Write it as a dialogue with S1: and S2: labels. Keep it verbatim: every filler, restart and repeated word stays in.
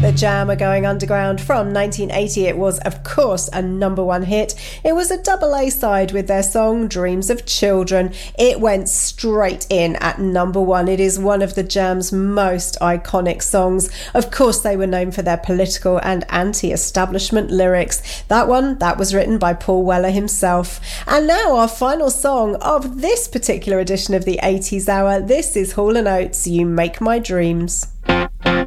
S1: The Jam are going underground from nineteen eighty. It was, of course, a number one hit. It was a double A side with their song Dreams of Children. It went straight in at number one. It is one of the Jam's most iconic songs. Of course, they were known for their political and anti-establishment lyrics. That one, that was written by Paul Weller himself. And now our final song of this particular edition of the eighties Hour. This is Hall and Oates, You Make My Dreams.